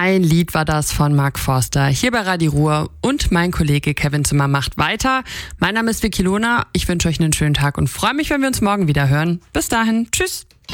Ein Lied war das von Mark Forster hier bei Radio Ruhr und mein Kollege Kevin Zimmer macht weiter. Mein Name ist Vicky Lohner. Ich wünsche euch einen schönen Tag und freue mich, wenn wir uns morgen wieder hören. Bis dahin, tschüss.